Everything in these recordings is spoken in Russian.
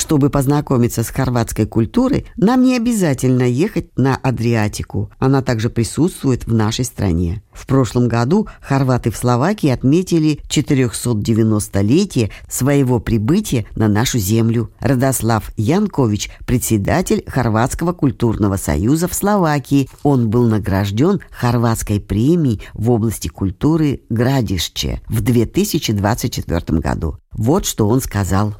Чтобы познакомиться с хорватской культурой, нам не обязательно ехать на Адриатику. Она также присутствует в нашей стране. В прошлом году хорваты в Словакии отметили 490-летие своего прибытия на нашу землю. Радослав Янкович, председатель Хорватского культурного союза в Словакии. Он был награжден хорватской премией в области культуры Градишче в 2024 году. Вот что он сказал.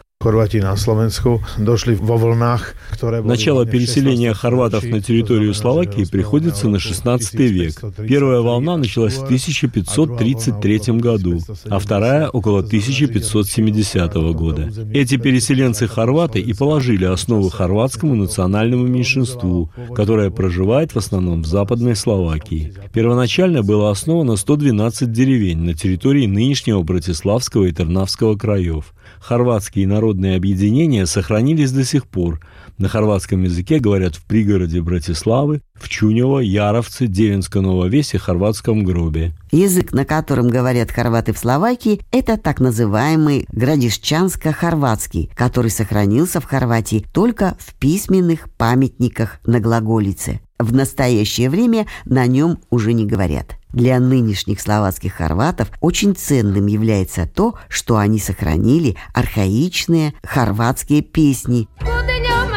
Начало переселения хорватов на территорию Словакии приходится на XVI век. Первая волна началась в 1533 году, а вторая — около 1570 года. Эти переселенцы-хорваты и положили основу хорватскому национальному меньшинству, которое проживает в основном в Западной Словакии. Первоначально было основано 112 деревень на территории нынешнего Братиславского и Трнавского краев. Хорватские народные объединения сохранились до сих пор. На хорватском языке говорят в пригороде Братиславы, в Чунево, Яровце, Девинско-Новой Весе, Хорватском Гробе. Язык, на котором говорят хорваты в Словакии, это так называемый градишчанско-хорватский, который сохранился в Хорватии только в письменных памятниках на глаголице. В настоящее время на нем уже не говорят. Для нынешних словацких хорватов очень ценным является то, что они сохранили архаичные хорватские песни.